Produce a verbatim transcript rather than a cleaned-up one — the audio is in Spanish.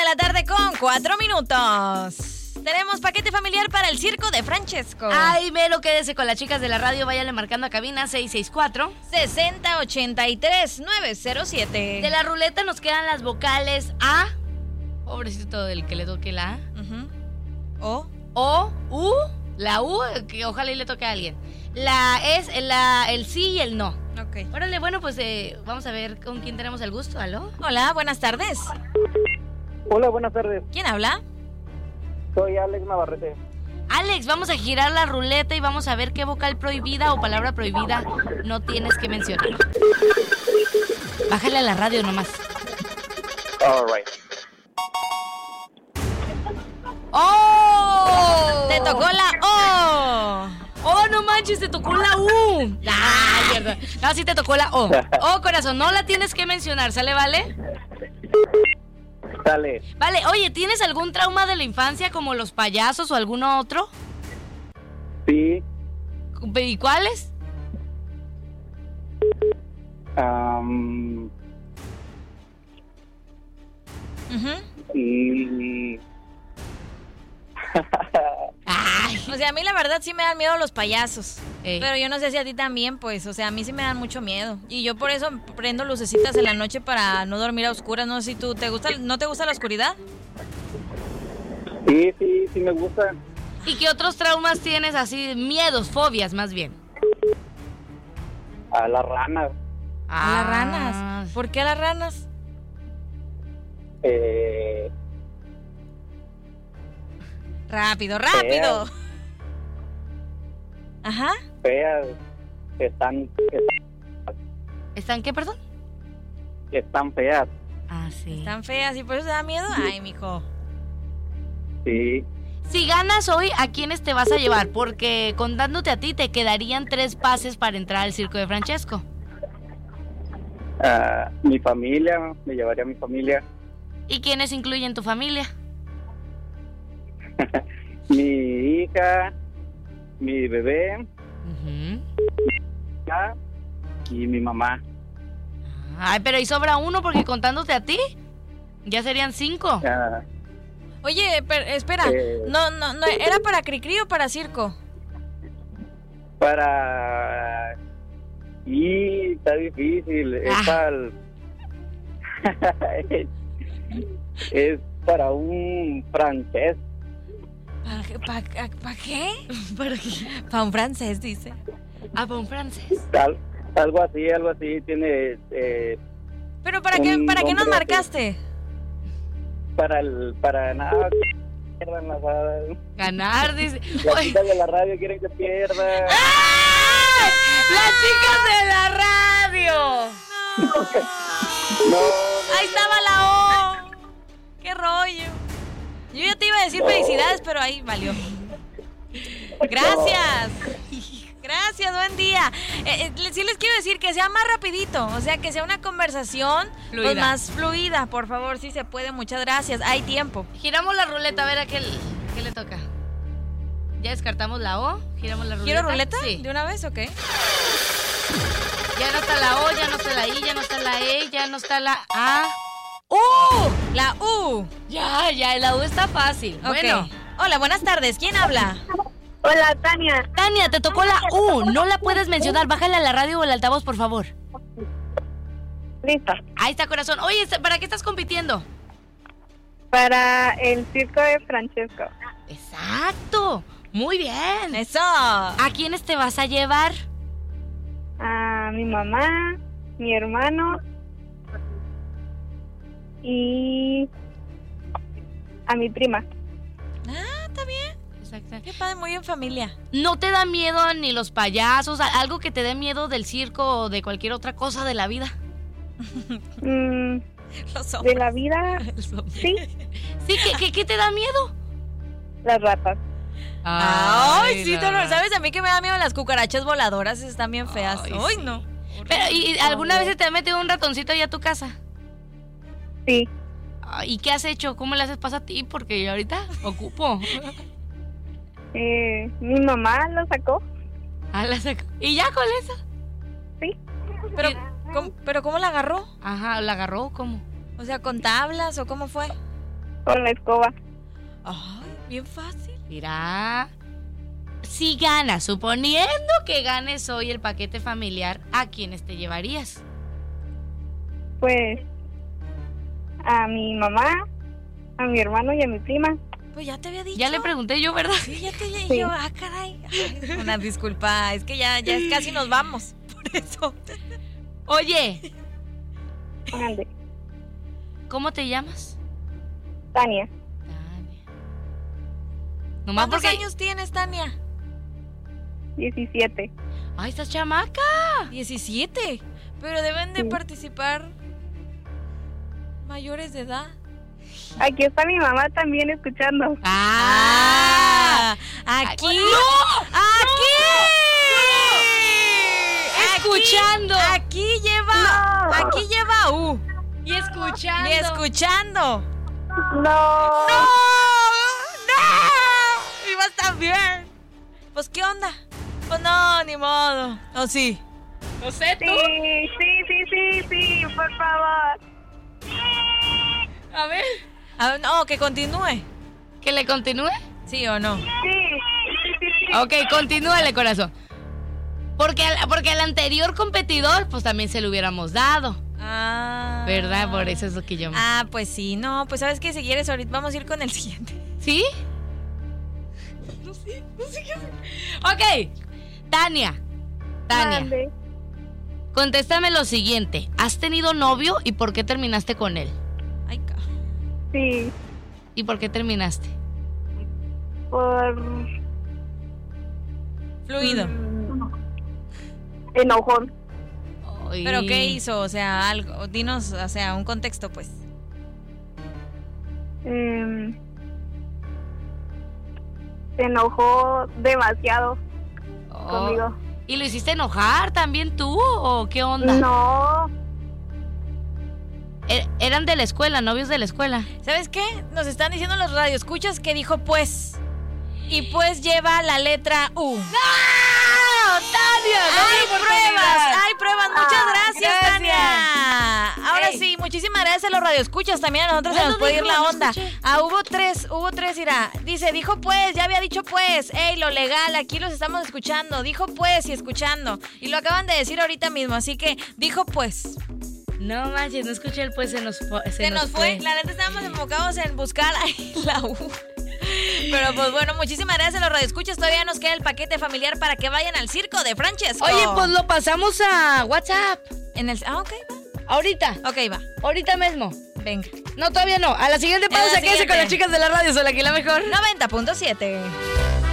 la tarde con cuatro minutos. Tenemos paquete familiar para el circo de Francesco. Ay, mero, quédese con las chicas de la radio. Váyale marcando a cabina seis seis cuatro, seis cero ocho tres, nueve cero siete. De la ruleta nos quedan las vocales A. Pobrecito del que le toque la A. Uh-huh. O. O, U. La U, que ojalá y le toque a alguien. La es la, el sí y el no. Ok. Órale, bueno, pues eh, vamos a ver con quién tenemos el gusto. ¿Aló? Hola, buenas tardes. Hola, buenas tardes. ¿Quién habla? Soy Alex Navarrete. Alex, vamos a girar la ruleta y vamos a ver qué vocal prohibida o palabra prohibida no tienes que mencionar. Bájale a la radio nomás. All right. ¡Oh! Te tocó la O. ¡Oh, no manches! ¡Te tocó la U! ¡Ah, mierda! No, sí te tocó la O. Oh, corazón, no la tienes que mencionar, ¿sale, vale? Dale. Vale, oye, ¿tienes algún trauma de la infancia como los payasos o alguno otro? Sí. ¿Y cuáles? Um, Uh-huh. y... Ay, O sea, a mí la verdad sí me dan miedo los payasos. Ey. Pero yo no sé si a ti también, pues. O sea, a mí sí me dan mucho miedo. Y yo por eso prendo lucecitas en la noche para no dormir a oscuras. No sé si tú, ¿te gusta, ¿no te gusta la oscuridad? sí, sí, sí me gusta. ¿Y qué otros traumas tienes así? Miedos, fobias, más bien. A las ranas. A las ranas. ¿Por qué a las ranas? Eh, Rápido, rápido. Feas. Ajá. feas. Están, ¿Están qué, perdón? están feas. Ah, sí. ¿Están feas y por eso te da miedo? Ay, mijo. Sí. Si ganas hoy, ¿a quiénes te vas a llevar? Porque contándote a ti, te quedarían tres pases para entrar al circo de Francesco. Ah, mi familia, me llevaría a mi familia. ¿Y quiénes incluyen tu familia? Mi hija, mi bebé, Uh-huh. ya, y mi mamá. Ay, pero ahí sobra uno porque contándote a ti, ya serían cinco. Ah, Oye, pero, espera. Eh. No, no, no. ¿Era para Cricri o para circo? para... Y está difícil. Es Ah. para el- es para un francés. ¿Para pa, pa qué? ¿Para qué? Para un francés, dice. Ah, para un francés. Al- algo así, algo así. Tiene eh, ¿Pero para qué, Un para qué nos nombre marcaste? para el para nada. Pierdan las, Ganar, dice. las Oye, chicas de la radio quieren que pierda. ¡ay! ¡Las chicas de la radio! No, Ahí estaba la O. ¡Qué rollo! Yo ya te iba a decir felicidades, pero ahí valió. Gracias. Gracias, buen día. Eh, eh, sí les quiero decir que sea más rapidito, o sea, que sea una conversación Fluida. pues, más fluida, por favor, si se puede, muchas gracias. Hay tiempo. Giramos la ruleta, a ver a qué, qué le toca. Ya descartamos la O, giramos la ruleta. ¿Quiero ruleta? Sí. ¿De una vez o qué? Ya no está la O, ya no está la I, ya no está la E, ya no está la A. ¡Uh! La U. Ya, ya, la U está fácil. Ok. Bueno, Hola, buenas tardes. ¿Quién habla? Hola, Tania. Tania, te tocó la U, no la puedes mencionar. Bájale a la radio o al altavoz, por favor. Lista. Ahí está, corazón. Oye, ¿para qué estás compitiendo? Para el circo de Francesco. Exacto, muy bien. Eso. ¿A quiénes te vas a llevar? A mi mamá, mi hermano y a mi prima. Ah, está bien. Exacto. Qué padre, muy en familia. ¿No te da miedo ni los payasos? a- ¿Algo que te dé miedo del circo o de cualquier otra cosa de la vida? Mm, Los de hombres. la vida, sí, ¿Sí? ¿Qué, qué, qué te da miedo? las ratas. Ay, sí, la- te lo- ¿sabes? A mí que me da miedo las cucarachas voladoras, están bien feas. Ay, Ay, sí. no. Pero, ¿y alguna vez se te ha metido un ratoncito allá a tu casa? Sí, Ay, ¿y qué has hecho? ¿Cómo le haces paso a ti? Porque yo ahorita ocupo. eh, mi mamá lo sacó. Ah, la saco. ¿Y ya con eso? Sí, Pero, ¿cómo, pero ¿cómo la agarró? Ajá, ¿la agarró? ¿Cómo? O sea, ¿con tablas o cómo fue? Con la escoba. Ay, bien fácil. Mira, si ganas, suponiendo que ganes hoy el paquete familiar, ¿a quiénes te llevarías? Pues a mi mamá, a mi hermano y a mi prima. Pues ya te había dicho. Ya le pregunté yo, ¿verdad? Sí, ya te dije Sí. yo. Ah, caray. Ay, una disculpa, es que ya, ya casi nos vamos. Por eso. Oye, Ande. ¿cómo te llamas? Tania, Tania. Nomás ¿Cuántos porque... años tienes, Tania? diecisiete. ¡Ay, estás chamaca! diecisiete. Pero deben de Sí. participar mayores de edad. Aquí está mi mamá también escuchando. ¡Ah! Ah, aquí. ¡No! Aquí. Escuchando. Aquí, aquí lleva. No. Aquí lleva U. Y escuchando. Y escuchando. No. ¡No! ¡No! Ibas tan bien. Pues, ¿qué onda? Pues no, ni modo. ¿O sí? No sé, tú. Sí, sí, sí, sí, sí, por favor. A ver. Ah, no, que continúe. ¿Que le continúe? ¿Sí o no? Sí, sí, sí, sí. Ok, continúale, corazón. Porque al, porque al anterior competidor, pues también se lo hubiéramos dado. Ah. ¿Verdad? Por eso es lo que yo me... Ah, pues sí, no, pues sabes que si quieres ahorita vamos a ir con el siguiente. ¿Sí? No sé, no sé qué hacer. Ok, Tania. Tania, Ande. contéstame lo siguiente. ¿Has tenido novio y por qué terminaste con él? Ay, ca- Sí, ¿Y por qué terminaste? por fluido. mm, enojón. Ay. ¿Pero qué hizo? O sea, algo, dinos, o sea, un contexto, pues. Em, se enojó demasiado Oh. conmigo. ¿Y lo hiciste enojar también tú o qué onda? No, E- Eran de la escuela, novios de la escuela. ¿Sabes qué? Nos están diciendo los radioescuchas que dijo pues. Y pues lleva la letra U. ¡No! ¡Tania! ¡Hay pruebas! ¡Hay pruebas! Muchas Ah, gracias, gracias. Tania. Ahora Ey. sí, muchísimas gracias a los radioescuchas. También a nosotros No se nos lo puede ir dijo, la no onda. escuché. Ah, hubo tres, hubo tres, irá. Dice, dijo pues, ya había dicho pues. Ey, lo legal, aquí los estamos escuchando. Dijo pues y escuchando. Y lo acaban de decir ahorita mismo, así que dijo pues. No manches, no escuché el pues, se nos fue. Se, Se nos fue. La neta estábamos enfocados en buscar ahí la U. Pero pues bueno, muchísimas gracias a los radioescuchas. Todavía nos queda el paquete familiar para que vayan al circo de Francesco. Oye, pues lo pasamos a WhatsApp. En el... Ah, ok, Ahorita. va. Ok, va. Ahorita mismo. Venga. No, todavía no. A la siguiente En la pausa, quédese siguiente. con las chicas de la radio, son aquí la mejor. noventa punto siete.